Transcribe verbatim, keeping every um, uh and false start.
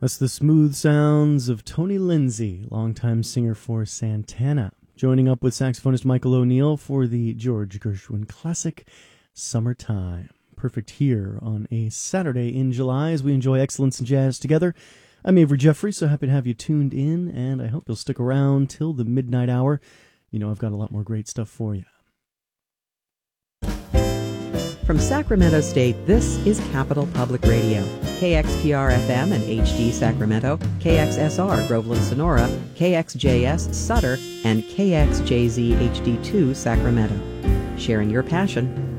That's the smooth sounds of Tony Lindsay, longtime singer for Santana, joining up with saxophonist Michael O'Neill for the George Gershwin classic, Summertime. Perfect here on a Saturday in July as we enjoy excellence in jazz together. I'm Avery Jeffrey, so happy to have you tuned in, and I hope you'll stick around till the midnight hour. You know I've got a lot more great stuff for you. From Sacramento State, this is Capital Public Radio. K X P R F M and H D Sacramento, K X S R Groveland Sonora, K X J S Sutter, and K X J Z H D two Sacramento. Sharing your passion,